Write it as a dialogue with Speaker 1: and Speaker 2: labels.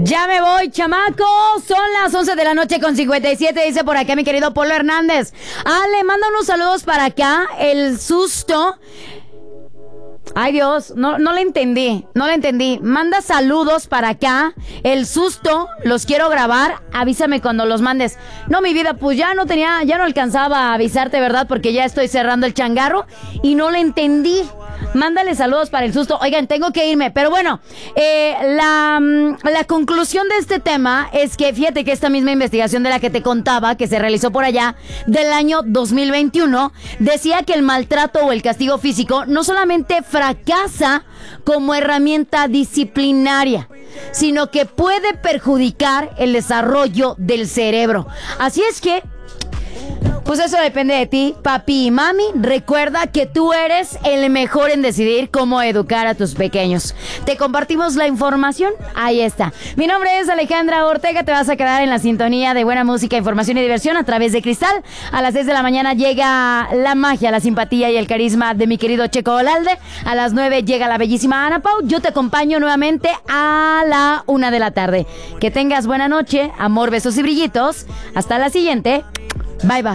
Speaker 1: Ya me voy, chamacos. Son las 11 de la noche con 57. Dice por acá mi querido Polo Hernández. Le manda unos saludos para acá. El susto. Ay, Dios, no le entendí. Manda saludos para acá. El susto, los quiero grabar. Avísame cuando los mandes. No, mi vida, pues ya no alcanzaba a avisarte, ¿verdad? Porque ya estoy cerrando el changarro y no le entendí. Mándale saludos para el susto. Oigan, tengo que irme. Pero bueno, la conclusión de este tema es que fíjate que esta misma investigación de la que te contaba, que se realizó por allá del año 2021, decía que el maltrato o el castigo físico no solamente fracasa como herramienta disciplinaria, sino que puede perjudicar el desarrollo del cerebro. Así es que pues eso depende de ti, papi y mami. Recuerda que tú eres el mejor en decidir cómo educar a tus pequeños. Te compartimos la información. Ahí está. Mi nombre es Alejandra Ortega. Te vas a quedar en la sintonía de buena música, información y diversión a través de Cristal. A las 6 de la mañana llega la magia, la simpatía y el carisma de mi querido Checo Olalde. A las 9 llega la bellísima Ana Pau. Yo te acompaño nuevamente a la 1 de la tarde. Que tengas buena noche, amor, besos y brillitos. Hasta la siguiente. Bye, bye.